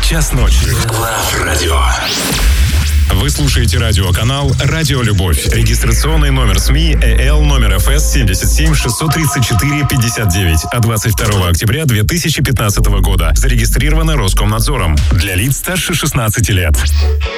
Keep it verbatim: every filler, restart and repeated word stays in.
час ночи. Радио. Вы слушаете радиоканал «Радио Любовь». Регистрационный номер СМИ ЭЛ номер ФС семьдесят семь шестьсот тридцать четыре пятьдесят девять от двадцать второго октября две тысячи пятнадцатого года. Зарегистрировано Роскомнадзором. Для лиц старше шестнадцати лет.